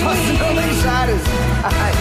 Só se não deixares. Ai.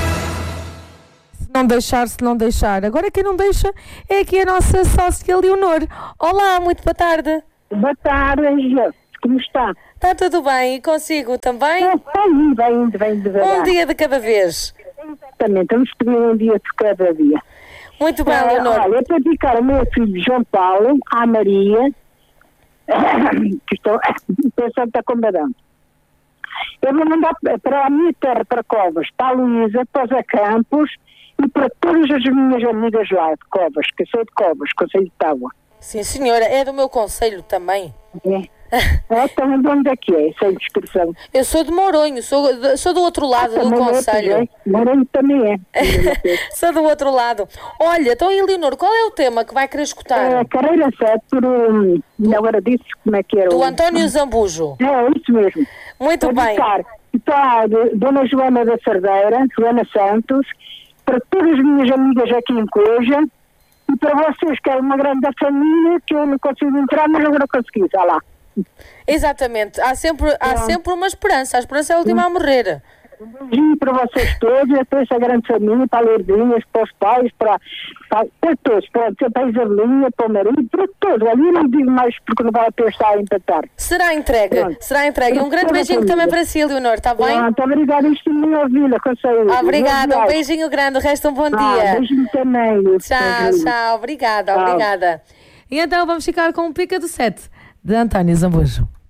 Se não deixar. Agora quem não deixa é aqui a nossa sócia Leonor. Olá, muito boa tarde. Boa tarde, Angela. Como está? Está tudo bem? E consigo também? Bem devagar. Um dia de cada vez. Exatamente, vamos pedir um dia de cada dia. Muito bem, Leonor. Olha, é para dedicar ao meu filho João Paulo, à Maria, que estou pensando está com Badão. Eu vou mandar para a minha terra, para Covas, para a Luísa, para os Acampos e para todas as minhas amigas lá de Covas, que eu sou de Covas, Conselho de Tábua. Sim, senhora, é do meu concelho também. Então, de onde é que é essa inscrição? Eu sou de Moronho, sou do outro lado do concelho. Moronho também é. Sou do outro lado. Olha, então, Leonor, qual é o tema que vai querer escutar? Carreira 7 agora disse como é que era. Do António Zambujo. É, isso mesmo. Muito bem. Está a Dona Joana da Sardeira, Joana Santos, para todas as minhas amigas aqui em Coja e para vocês, que é uma grande família, que eu não consigo entrar, mas agora consegui, está lá. Exatamente, há sempre uma esperança, a esperança é a última a morrer. Um beijinho para vocês todos, para essa grande família, para a Lourdinhas, para os pais, para todos, para a Isabelinha, para o marido, para todos. Ali eu não digo mais porque não vai pensar em empatar. Será entregue. Um grande beijinho também para si, Leonor, está bem? Muito obrigada, estou muito ouvi-la, com saúde. Obrigada, um beijinho grande, o resto um bom dia. Beijinho também. Tchau, obrigada. E então vamos ficar com o Pica do 7 de António Zambujo.